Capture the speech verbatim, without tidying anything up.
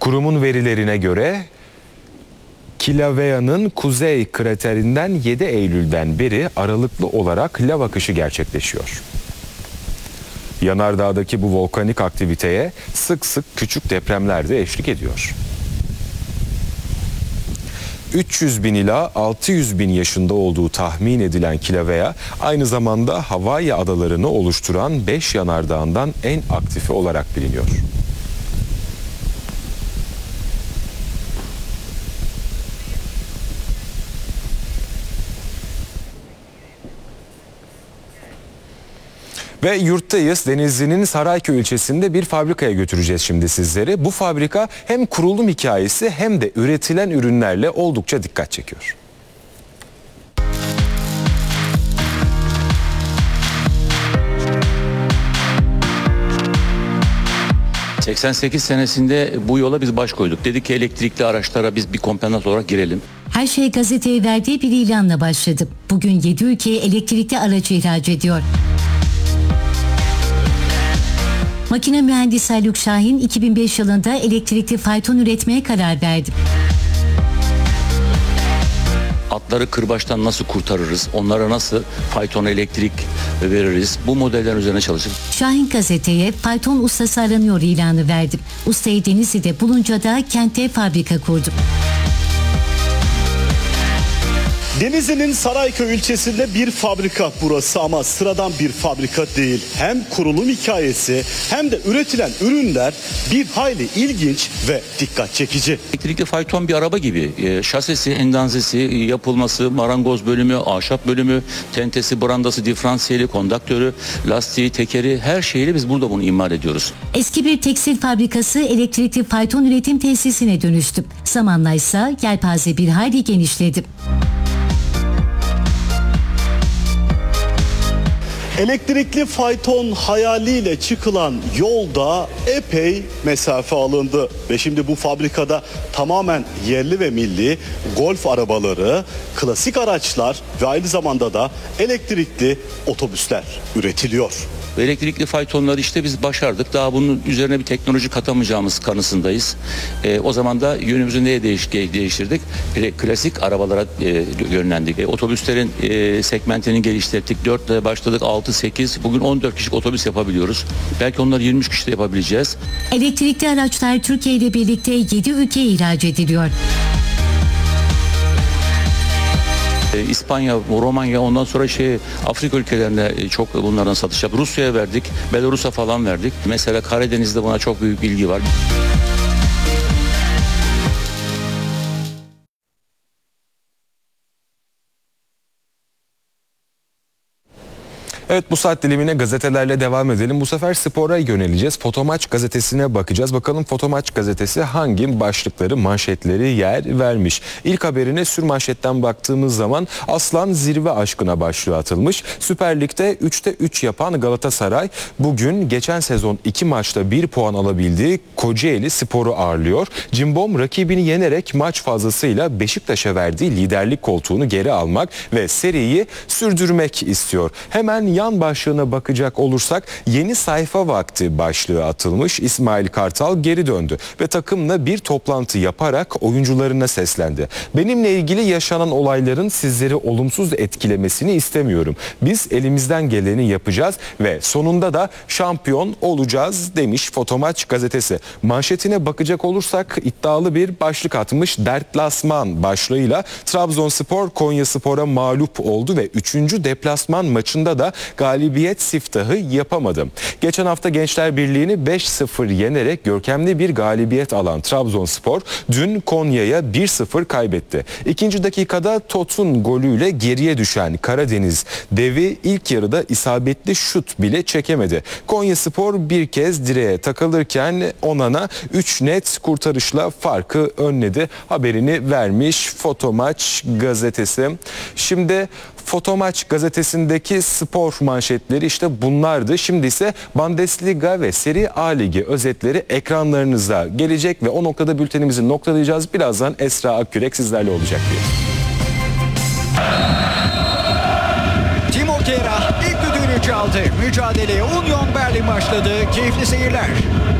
Kurumun verilerine göre Kilauea'nın kuzey kraterinden yedi Eylül'den beri aralıklı olarak lav akışı gerçekleşiyor. Yanardağ'daki bu volkanik aktiviteye sık sık küçük depremler de eşlik ediyor. üç yüz bin ila altı yüz bin yaşında olduğu tahmin edilen Kilauea aynı zamanda Hawaii adalarını oluşturan beş yanardağından en aktifi olarak biliniyor. Ve yurttayız. Denizli'nin Sarayköy ilçesinde bir fabrikaya götüreceğiz şimdi sizleri. Bu fabrika hem kurulum hikayesi hem de üretilen ürünlerle oldukça dikkat çekiyor. seksen sekiz senesinde bu yola biz baş koyduk. Dedik ki elektrikli araçlara biz bir komponent olarak girelim. Her şey gazeteye verdiği bir ilanla başladı. Bugün yedi ülkeye elektrikli aracı ihraç ediyor. Makine mühendisi Haluk Şahin iki bin beş yılında elektrikli fayton üretmeye karar verdi. Atları kırbaçtan nasıl kurtarırız? Onlara nasıl fayton elektrik veririz? Bu modeller üzerine çalıştık. Şahin gazeteye fayton ustası aranıyor ilanı verdi. Ustayı Denizli'de bulunca da kente fabrika kurdu. Denizli'nin Sarayköy ilçesinde bir fabrika burası ama sıradan bir fabrika değil. Hem kurulum hikayesi hem de üretilen ürünler bir hayli ilginç ve dikkat çekici. Elektrikli fayton bir araba gibi. E, şasisi, endanzesi, yapılması, marangoz bölümü, ahşap bölümü, tentesi, brandası, diferansiyeli, kondaktörü, lastiği, tekeri her şeyle biz burada bunu imal ediyoruz. Eski bir tekstil fabrikası elektrikli fayton üretim tesisine dönüştü. Zamanla ise yelpaze bir hayli genişledi. Elektrikli fayton hayaliyle çıkılan yolda epey mesafe alındı ve şimdi bu fabrikada tamamen yerli ve milli golf arabaları, klasik araçlar ve aynı zamanda da elektrikli otobüsler üretiliyor. Elektrikli faytonları işte biz başardık. Daha bunun üzerine bir teknoloji katamayacağımız kanısındayız. E, o zaman da yönümüzü neye değiş, değiştirdik? E, klasik arabalara e, yönlendik. E, otobüslerin e, segmentini geliştirdik. dörtle başladık, altı, sekiz. Bugün on dört kişilik otobüs yapabiliyoruz. Belki onları yirmi üç kişi de yapabileceğiz. Elektrikli araçlar Türkiye ile birlikte yedi ülkeye ihraç ediliyor. İspanya, Romanya, ondan sonra şey Afrika ülkelerine çok bunlardan satış yaptık. Rusya'ya verdik, Belarus'a falan verdik. Mesela Karadeniz'de buna çok büyük ilgi var. Evet, bu saat dilimine gazetelerle devam edelim. Bu sefer spora yöneleceğiz. Fotomaç gazetesine bakacağız. Bakalım Fotomaç gazetesi hangi başlıkları, manşetleri yer vermiş. İlk haberine sürmanşetten baktığımız zaman Aslan zirve aşkına başlığı atılmış. Süper Lig'de üçte üç yapan Galatasaray bugün geçen sezon iki maçta bir puan alabildiği Kocaeli Spor'u ağırlıyor. Cimbom rakibini yenerek maç fazlasıyla Beşiktaş'a verdiği liderlik koltuğunu geri almak ve seriyi sürdürmek istiyor. Hemen yan başlığına bakacak olursak yeni sayfa vakti başlığı atılmış. İsmail Kartal geri döndü ve takımla bir toplantı yaparak oyuncularına seslendi. Benimle ilgili yaşanan olayların sizleri olumsuz etkilemesini istemiyorum. Biz elimizden geleni yapacağız ve sonunda da şampiyon olacağız demiş Fotomaç gazetesi. Manşetine bakacak olursak iddialı bir başlık atmış. Dertlasman başlığıyla Trabzonspor Konyaspor'a mağlup oldu ve üçüncü deplasman maçında da galibiyet siftahı yapamadı. Geçen hafta Gençler Birliği'ni beş sıfır yenerek görkemli bir galibiyet alan Trabzonspor dün Konya'ya bir sıfır kaybetti. İkinci dakikada Tot'un golüyle geriye düşen Karadeniz devi ilk yarıda isabetli şut bile çekemedi. Konyaspor bir kez direğe takılırken Onana üç net kurtarışla farkı önledi. Haberini vermiş Fotomaç gazetesi. Şimdi Fotomaç gazetesindeki spor manşetleri işte bunlardı. Şimdi ise Bundesliga ve Serie A Ligi özetleri ekranlarınıza gelecek ve o noktada bültenimizi noktalayacağız. Birazdan Esra Akkürek sizlerle olacak diye. Timo Kehrer ilk düdüğünü çaldı. Mücadeleye Union Berlin başladı. Keyifli seyirler.